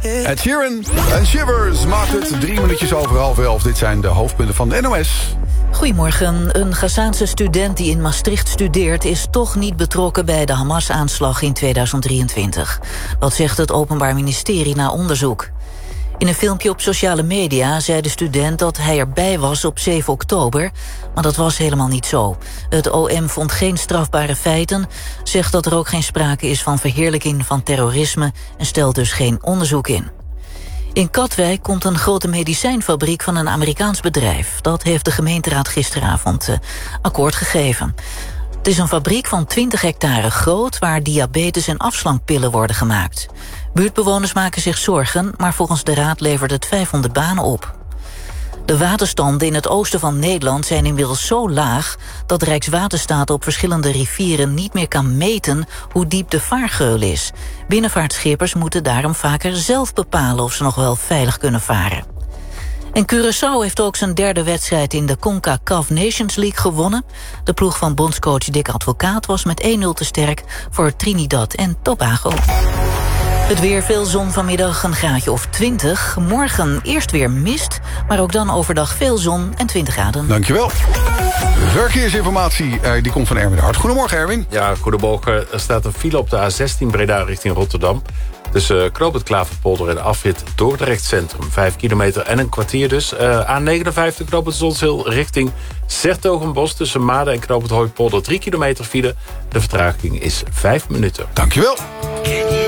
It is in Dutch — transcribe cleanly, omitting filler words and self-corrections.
Ed Sheeran en Shivers maakt het 3 minuutjes over 10:30. Dit zijn de hoofdpunten van de NOS. Goedemorgen. Een Gazaanse student die in Maastricht studeert is toch niet betrokken bij de Hamas-aanslag in 2023. Dat zegt het Openbaar Ministerie na onderzoek. In een filmpje op sociale media zei de student dat hij erbij was op 7 oktober... maar dat was helemaal niet zo. Het OM vond geen strafbare feiten, zegt dat er ook geen sprake is van verheerlijking van terrorisme... en stelt dus geen onderzoek in. In Katwijk komt een grote medicijnfabriek van een Amerikaans bedrijf. Dat heeft de gemeenteraad gisteravond akkoord gegeven. Het is een fabriek van 20 hectare groot... waar diabetes- en afslankpillen worden gemaakt. Buurtbewoners maken zich zorgen, maar volgens de raad levert het 500 banen op. De waterstanden in het oosten van Nederland zijn inmiddels zo laag... dat Rijkswaterstaat op verschillende rivieren niet meer kan meten... hoe diep de vaargeul is. Binnenvaartschippers moeten daarom vaker zelf bepalen... of ze nog wel veilig kunnen varen. En Curaçao heeft ook zijn derde wedstrijd in de CONCACAF Nations League gewonnen. De ploeg van bondscoach Dick Advocaat was met 1-0 te sterk voor Trinidad en Tobago. Het weer, veel zon vanmiddag, een graadje of 20. Morgen eerst weer mist, maar ook dan overdag veel zon en 20 graden. Dankjewel. Verkeersinformatie, die komt van Erwin de Hart. Goedemorgen, Erwin. Ja, goedemorgen. Er staat een file op de A16 Breda richting Rotterdam. Tussen Knoop het Klaverpolder en afrit Dordrecht Centrum. 5 kilometer en een kwartier dus. A59 Knoop het Zonshil richting 's-Hertogenbosch. Tussen Maden en Knoop het Hooipolder 3 kilometer file. De vertraging is 5 minuten. Dankjewel.